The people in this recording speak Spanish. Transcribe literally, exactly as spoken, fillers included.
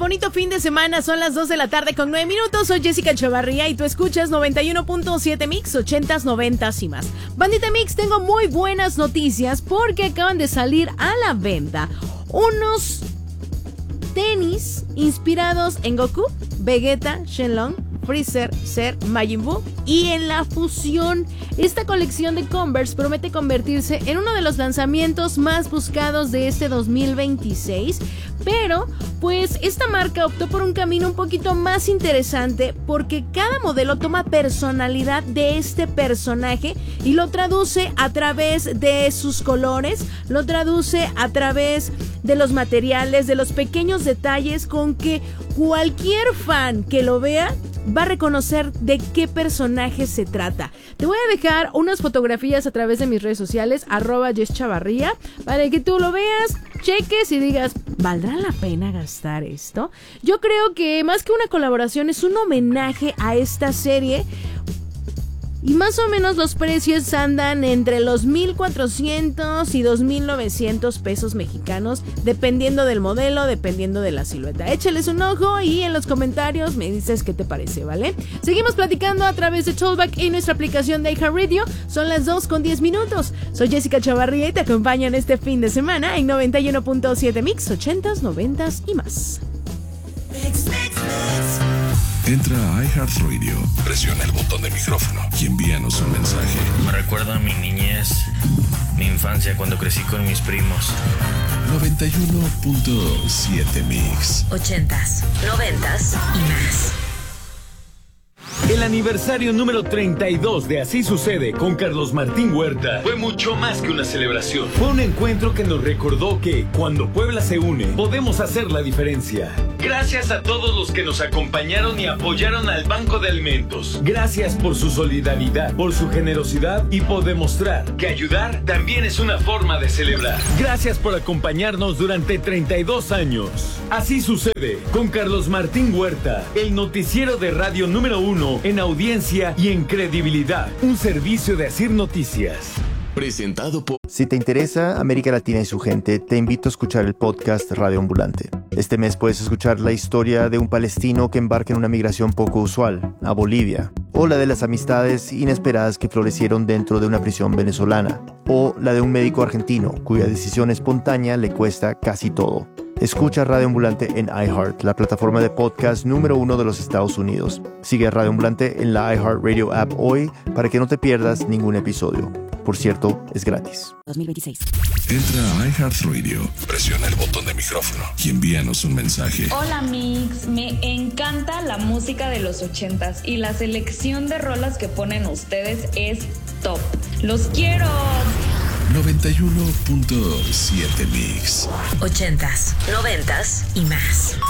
bonito fin de semana. Son las dos de la tarde con nueve minutos. Soy Jessica Chavarría y tú escuchas noventa y uno punto siete Mix, ochentas, noventas y más. Bandita Mix, tengo muy buenas noticias porque acaban de salir a la venta unos tenis inspirados en Goku, Vegeta, Shenlong, Freezer, Ser, Majin Buu y en la fusión. Esta colección de Converse promete convertirse en uno de los lanzamientos más buscados de este dos mil veintiséis, pero pues esta marca optó por un camino un poquito más interesante porque cada modelo toma personalidad de este personaje y lo traduce a través de sus colores, lo traduce a través de los materiales, de los pequeños detalles con que cualquier fan que lo vea va a reconocer de qué personaje se trata. Te voy a dejar unas fotografías a través de mis redes sociales, arroba Jess Chavarría, para que tú lo veas, cheques y digas, ¿valdrá la pena gastar esto? Yo creo que más que una colaboración es un homenaje a esta serie. Y más o menos los precios andan entre los mil cuatrocientos y dos mil novecientos pesos mexicanos, dependiendo del modelo, dependiendo de la silueta. Échales un ojo y en los comentarios me dices qué te parece, ¿vale? Seguimos platicando a través de Tollback y nuestra aplicación de iHeartRadio. Son las dos con diez minutos. Soy Jessica Chavarría y te acompaño en este fin de semana en noventa y uno punto siete Mix, ochentas, noventas y más. Mix, mix, mix. Entra a iHeartRadio, presiona el botón de micrófono y envíanos un mensaje. Me recuerda a mi niñez, mi infancia cuando crecí con mis primos. noventa y uno punto siete Mix. Ochentas, noventas y más. El aniversario número treinta y dos de Así Sucede con Carlos Martín Huerta fue mucho más que una celebración. Fue un encuentro que nos recordó que cuando Puebla se une, podemos hacer la diferencia. Gracias a todos los que nos acompañaron y apoyaron al Banco de Alimentos. Gracias por su solidaridad, por su generosidad y por demostrar que ayudar también es una forma de celebrar. Gracias por acompañarnos durante treinta y dos años. Así Sucede con Carlos Martín Huerta, el noticiero de radio número uno en audiencia y en credibilidad. Un servicio de Asir Noticias. Presentado por... Si te interesa América Latina y su gente, te invito a escuchar el podcast Radio Ambulante. Este mes puedes escuchar la historia de un palestino que embarca en una migración poco usual, a Bolivia, o la de las amistades inesperadas que florecieron dentro de una prisión venezolana, o la de un médico argentino cuya decisión espontánea le cuesta casi todo. Escucha Radio Ambulante en iHeart, la plataforma de podcast número uno de los Estados Unidos. Sigue a Radio Ambulante en la iHeartRadio app hoy para que no te pierdas ningún episodio. Por cierto, es gratis. dos mil veintiséis. Entra a iHeartRadio, presiona el botón de micrófono y envíanos un mensaje. Hola Mix, me encanta la música de los ochentas y la selección de rolas que ponen ustedes es top. ¡Los quiero! noventa y uno punto siete Mix. Ochentas, noventas y más.